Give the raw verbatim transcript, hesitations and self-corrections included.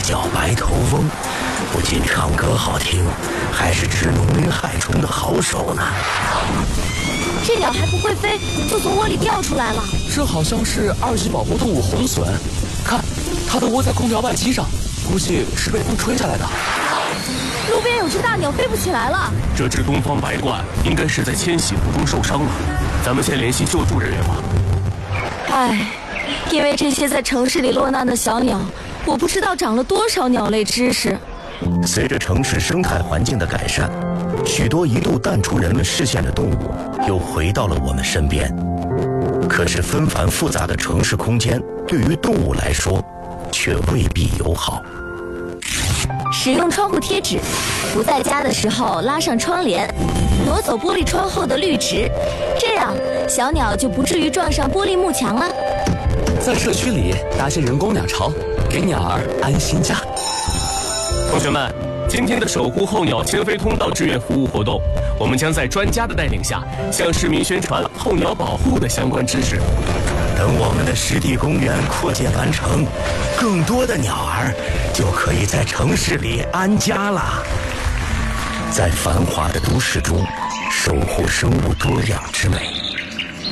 叫白头翁，不仅唱歌好听，还是治农民害虫的好手呢。 这鸟还不会飞，就从窝里掉出来了。 这好像是二级保护动物红隼，看，它的窝在空调外机上，估计是被风吹下来的。 路边有只大鸟飞不起来了。 这只东方白鹳应该是在迁徙途中受伤了，咱们先联系救助人员吧。 唉，因为这些在城市里落难的小鸟，我不知道长了多少鸟类知识。 随着城市生态环境的改善，许多一度淡出人们视线的动物又回到了我们身边。可是纷繁复杂的城市空间对于动物来说却未必友好。 使用窗户贴纸，不在家的时候拉上窗帘，挪走玻璃窗后的绿植，这样小鸟就不至于撞上玻璃幕墙了。 在社区里搭些人工鸟巢，给鸟儿安心家。 同学们，今天的守护候鸟迁飞通道志愿服务活动，我们将在专家的带领下，向市民宣传候鸟保护的相关知识。 等我们的湿地公园扩建完成，更多的鸟儿就可以在城市里安家了。在繁华的都市中，守护生物多样之美。